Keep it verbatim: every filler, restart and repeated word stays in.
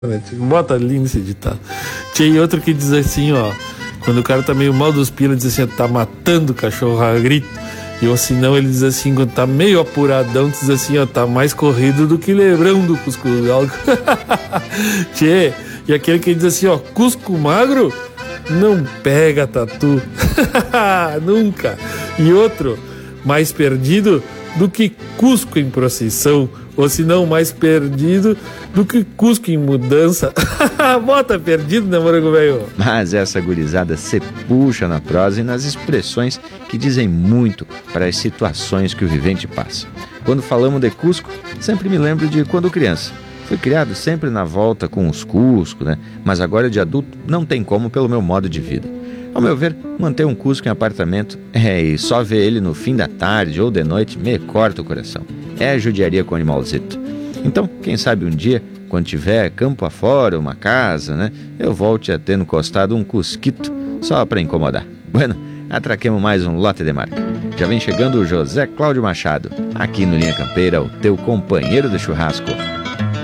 Bota ali nesse ditado. Tinha outro que diz assim, ó. Quando o cara tá meio mal dos pilas, diz assim, tá matando o cachorro a grito. E ou senão ele diz assim, quando tá meio apuradão, diz assim, ó, tá mais corrido do que Lebrão do Cusco Galgo. Tchê, e aquele que diz assim, ó, Cusco magro não pega tatu. Nunca. E outro, mais perdido do que Cusco em procissão, ou se não, mais perdido do que Cusco em mudança. Bota perdido, né, morango velho? Mas essa gurizada se puxa na prosa e nas expressões que dizem muito para as situações que o vivente passa. Quando falamos de Cusco, sempre me lembro de quando criança. Fui criado sempre na volta com os Cusco, né? Mas agora de adulto não tem como pelo meu modo de vida. Ao meu ver, manter um Cusco em apartamento é, e só ver ele no fim da tarde ou de noite me corta o coração. É judiaria com o animalzito. Então, quem sabe um dia, quando tiver campo afora, uma casa, né, eu volte a ter no costado um cusquito só para incomodar. Bueno, atraquemos mais um lote de marca. Já vem chegando o José Cláudio Machado, aqui no Linha Campeira, o teu companheiro de churrasco.